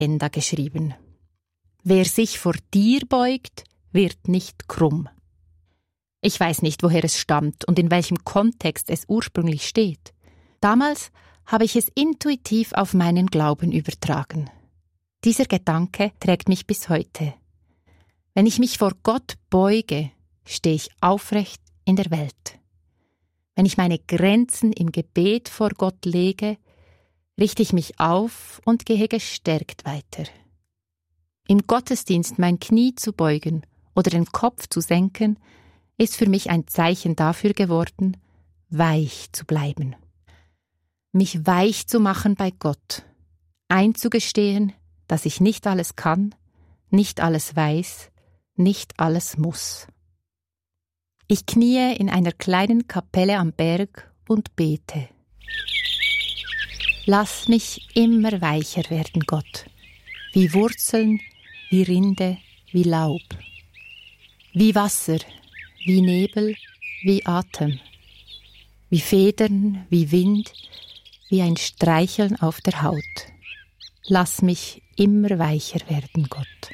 Agenda geschrieben. Wer sich vor dir beugt, wird nicht krumm. Ich weiß nicht, woher es stammt und in welchem Kontext es ursprünglich steht. Damals habe ich es intuitiv auf meinen Glauben übertragen. Dieser Gedanke trägt mich bis heute. Wenn ich mich vor Gott beuge, stehe ich aufrecht in der Welt. Wenn ich meine Grenzen im Gebet vor Gott lege, richte ich mich auf und gehe gestärkt weiter. Im Gottesdienst mein Knie zu beugen oder den Kopf zu senken, ist für mich ein Zeichen dafür geworden, weich zu bleiben. Mich weich zu machen bei Gott, einzugestehen, dass ich nicht alles kann, nicht alles weiß, nicht alles muss. Ich kniee in einer kleinen Kapelle am Berg und bete. Lass mich immer weicher werden, Gott, wie Wurzeln, wie Rinde, wie Laub, wie Wasser, wie Nebel, wie Atem, wie Federn, wie Wind, wie ein Streicheln auf der Haut. Lass mich immer weicher werden, Gott.